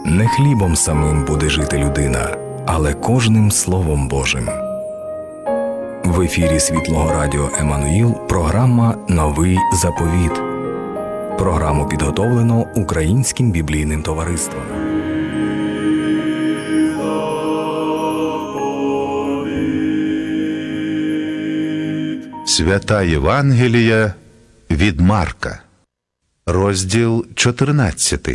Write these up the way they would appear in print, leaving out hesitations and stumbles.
Не хлібом самим буде жити людина, але кожним Словом Божим. В ефірі Світлого Радіо Еммануїл програма «Новий заповіт». Програму підготовлено Українським біблійним товариством. Свята Євангелія від Марка, розділ 14.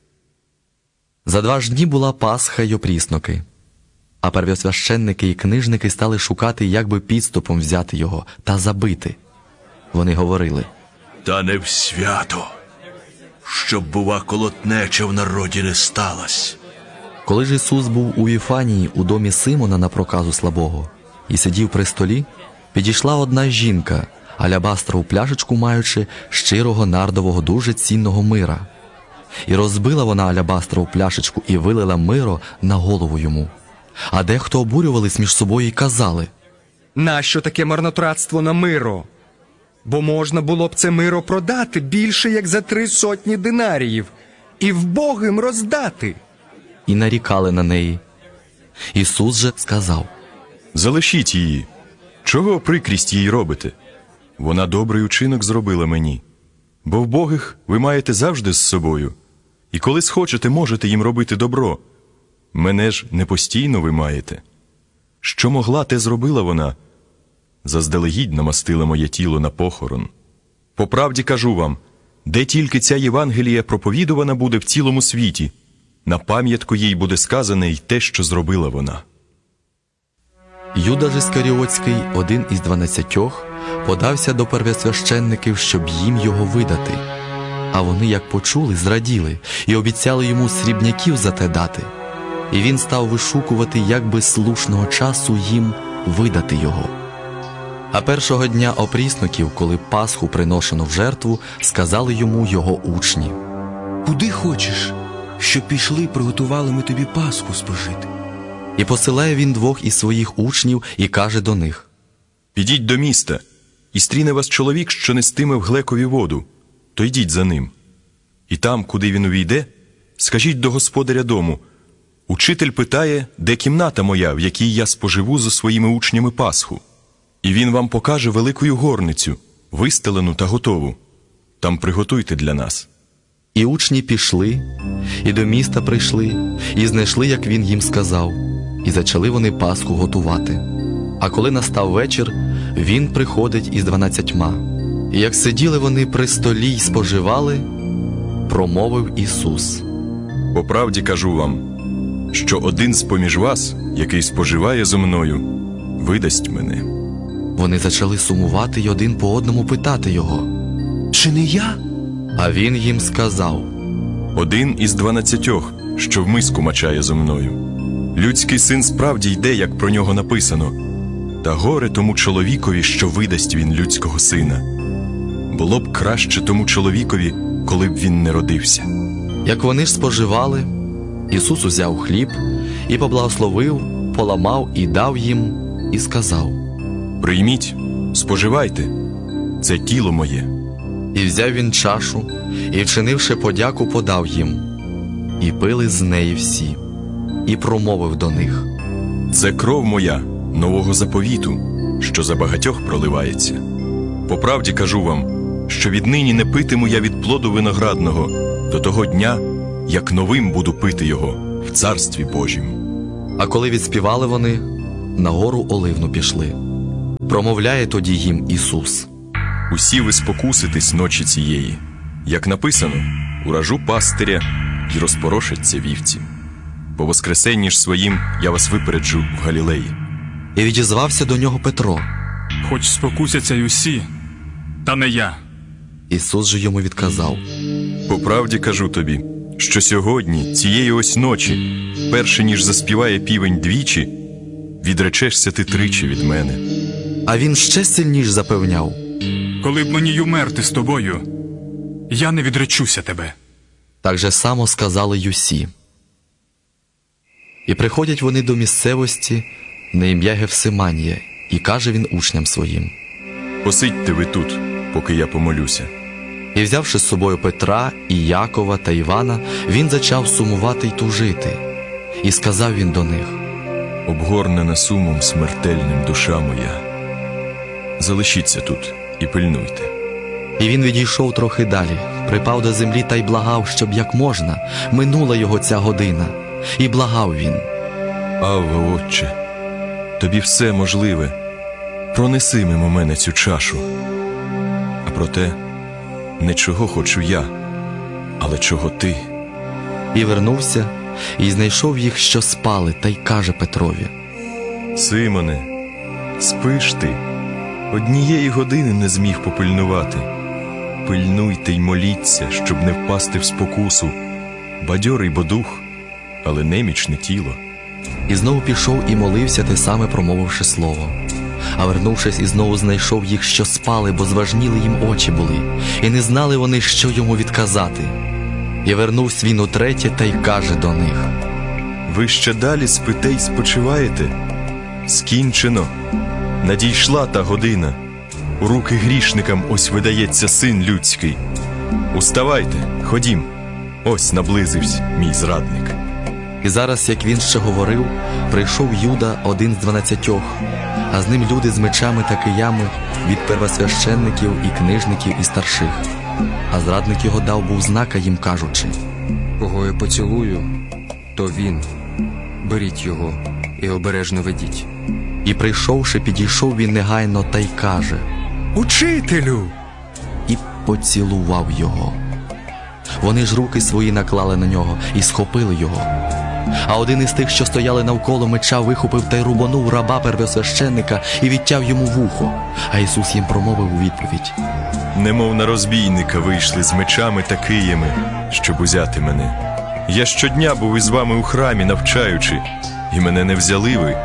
За 2 дні була Пасха й опрісноки, а первосвященники і книжники стали шукати, як би підступом взяти його та забити. Вони говорили: «Та не в свято, щоб, бува, колотнеча в народі не сталась». Коли ж Ісус був у Віфанії у домі Симона на проказу слабого і сидів при столі, підійшла одна жінка, алябастрову пляшечку маючи щирого нардового дуже цінного мира. І розбила вона алябастрову пляшечку і вилила миро на голову йому. А дехто обурювались між собою і казали: «Нащо таке марнотратство на миро? Бо можна було б це миро продати більше, як за 300 динаріїв, і вбогим роздати». І нарікали на неї. Ісус же сказав: «Залишіть її. Чого прикрість їй робите? Вона добрий учинок зробила мені. Бо вбогих ви маєте завжди з собою, і коли схочете, можете їм робити добро. Мене ж не постійно ви маєте. Що могла, те зробила вона. Заздалегідь намастила моє тіло на похорон. По правді кажу вам, де тільки ця Євангелія проповідувана буде в цілому світі, на пам'ятку їй буде сказане й те, що зробила вона». Юда ж Іскаріотський, один із 12, подався до первосвященників, щоб їм його видати. А вони, як почули, зраділи і обіцяли йому срібняків за те дати. І він став вишукувати, як би слушного часу їм видати його. А першого дня опрісноків, коли Пасху приношено в жертву, сказали йому його учні: «Куди хочеш, щоб пішли і приготували ми тобі Пасху спожити?» І посилає він 2 із своїх учнів і каже до них: «Підіть до міста, і стріне вас чоловік, що нестиме в глекові воду, то йдіть за ним. І там, куди він увійде, скажіть до господаря дому: учитель питає, де кімната моя, в якій я споживу зо своїми учнями Пасху. І він вам покаже великою горницю, вистелену та готову. Там приготуйте для нас». І учні пішли, і до міста прийшли, і знайшли, як він їм сказав, і зачали вони Пасху готувати. А коли настав вечір, він приходить із 12. І як сиділи вони при столі й споживали, промовив Ісус: «По правді кажу вам, що один з-поміж вас, який споживає зо мною, видасть мене». Вони зачали сумувати й один по одному питати його: «Чи не я?» А він їм сказав: «Один із 12, що в миску мачає зо мною. Людський син справді йде, як про нього написано. Та горе тому чоловікові, що видасть він людського сина. Було б краще тому чоловікові, коли б він не родився». Як вони ж споживали, Ісус узяв хліб і поблагословив, поламав і дав їм, і сказав: «Прийміть, споживайте, це тіло моє». І взяв він чашу, і, вчинивши подяку, подав їм. І пили з неї всі. І промовив до них: «Це кров моя нового заповіту, що за багатьох проливається. По правді кажу вам, що віднині не питиму я від плоду виноградного до того дня, як новим буду пити його в Царстві Божім». А коли відспівали вони, на гору Оливну пішли. Промовляє тоді їм Ісус: «Усі ви спокуситесь ночі цієї. Як написано, уражу пастиря й розпорошаться вівці. По воскресенні ж своїм я вас випереджу в Галілеї». І відізвався до нього Петро. «Хоч спокусяться й усі, та не я». Ісус же йому відказав: «По правді кажу тобі, що сьогодні, цієї ось ночі, перше ніж заспіває півень 2, відречешся ти 3 від мене». А він ще сильніш запевняв: «Коли б мені й умерти з тобою, я не відречуся тебе». Так же само сказали й усі. І приходять вони до місцевості на ім'я Гефсиманія, і каже він учням своїм: «Посидьте ви тут, поки я помолюся». І взявши з собою Петра, і Якова та Івана, він зачав сумувати й тужити. І сказав він до них: Обгорнена сумом смертельним душа моя. Залишіться тут і пильнуйте. І він відійшов трохи далі, припав до землі та й благав, щоб як можна минула його ця година. І благав він: Авва, Отче, тобі все можливе. Пронеси мимо мене цю чашу. А проте, не чого хочу я, але чого ти. І вернувся, і знайшов їх, що спали, та й каже Петрові: Симоне, спиш ти? Однієї години не зміг попильнувати. Пильнуйте й моліться, щоб не впасти в спокусу. Бадьорий бо дух, але немічне тіло. І знову пішов і молився, те саме промовивши слово. А вернувшись, і знову знайшов їх, що спали, бо зважніли їм очі були, і не знали вони, що йому відказати. І вернувся він утретє та й каже до них: Ви ще далі спите й спочиваєте? Скінчено. Надійшла та година. У руки грішникам ось видається Син людський. Уставайте, ходім. Ось наблизився мій зрадник. І зараз, як він ще говорив, прийшов Юда, один з 12, а з ним люди з мечами та киями від первосвященників і книжників і старших. А зрадник його дав був знака їм, кажучи: Кого я поцілую, то він. Беріть його і обережно ведіть. І прийшовши, підійшов він негайно та й каже: Учителю! І поцілував його. Вони ж руки свої наклали на нього і схопили його. А один із тих, що стояли навколо меча, вихопив та й рубанув раба первосвященника і відтяв йому вухо. А Ісус їм промовив у відповідь: Немов на розбійника вийшли з мечами та киями, щоб узяти мене. Я щодня був із вами у храмі, навчаючи, і мене не взяли ви,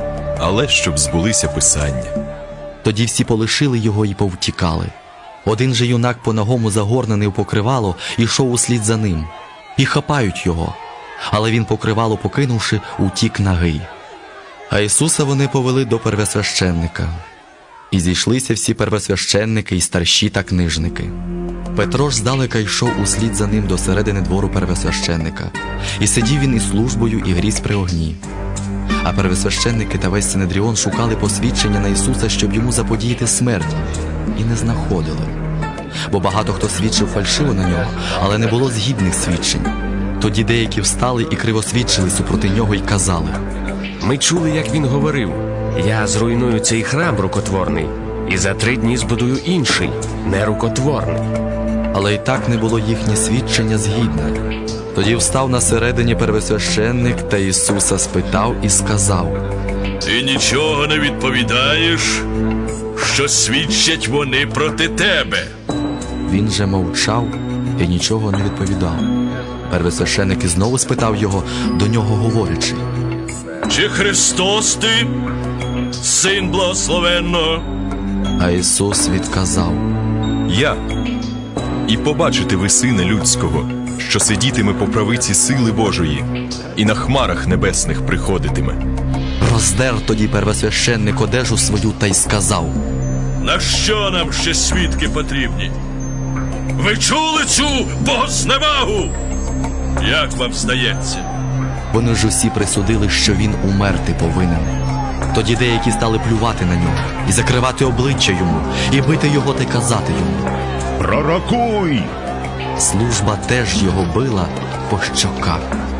але щоб збулися писання. Тоді всі полишили його і повтікали. Один же юнак по-нагому загорнений у покривало ішов услід за ним. І хапають його. Але він, покривало покинувши, утік нагий. А Ісуса вони повели до первосвященника. І зійшлися всі первосвященники, і старші та книжники. Петро ж здалека йшов услід за ним до середини двору первосвященника. І сидів він із службою і гріз при огні. А первосвященники та весь Синедріон шукали посвідчення на Ісуса, щоб йому заподіяти смерть, і не знаходили. Бо багато хто свідчив фальшиво на нього, але не було згідних свідчень. Тоді деякі встали і кривосвідчили супроти нього й казали: Ми чули, як він говорив: я зруйную цей храм рукотворний, і за 3 дні збудую інший, нерукотворний. Але й так не було їхнє свідчення згідне. Тоді встав на середині первосвященник та Ісуса спитав і сказав: Ти нічого не відповідаєш, що свідчать вони проти тебе. Він же мовчав і нічого не відповідав. Первосвященник і знову спитав його, до нього говорячи: Чи Христос ти, Син благословенного? А Ісус відказав: Я. І побачите ви Сина Людського, що сидітиме по правиці сили Божої, і на хмарах небесних приходитиме. Роздер тоді первосвященник одежу свою та й сказав: На що нам ще свідки потрібні? Ви чули цю богозневагу? Як вам здається? Вони ж усі присудили, що він умерти повинен. Тоді деякі стали плювати на нього, і закривати обличчя йому, і бити його та й казати йому: Пророкуй! Служба теж його била по щоках.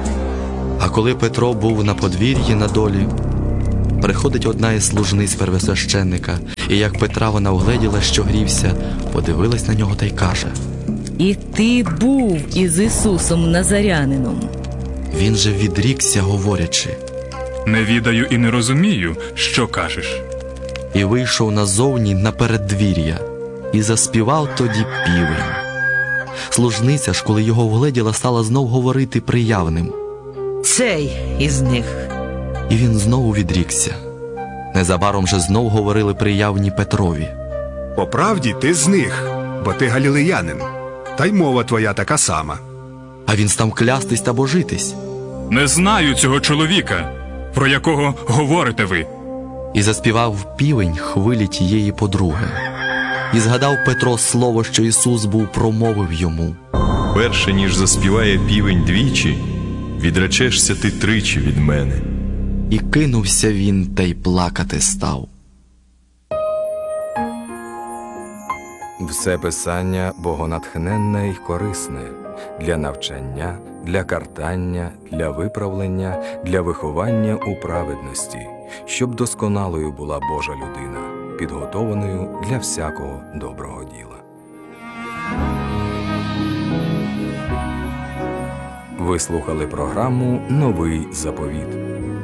А коли Петро був на подвір'ї на долі, приходить одна із служниць первосвященника, і як Петра вона вгледіла, що грівся, подивилась на нього та й каже: І ти був із Ісусом Назарянином. Він же відрікся, говорячи: Не відаю і не розумію, що кажеш. І вийшов назовні на переддвір'я, і заспівав тоді півень. Служниця ж, коли його вгледіла, стала знов говорити приявним. Цей із них. І він знову відрікся. Незабаром же знов говорили приявні Петрові: По правді ти з них, бо ти галілеянин, та й мова твоя така сама. А він став клястись та божитись. Не знаю цього чоловіка, про якого говорите ви. І заспівав півень хвилі тієї подруги. І згадав Петро слово, що Ісус був промовив йому. Перше, ніж заспіває півень двічі, відречешся ти тричі від мене. І кинувся він, та й плакати став. Все писання богонатхненне й корисне для навчання, для картання, для виправлення, для виховання у праведності, щоб досконалою була Божа людина, підготованою для всякого доброго діла. Ви слухали програму «Новий заповіт».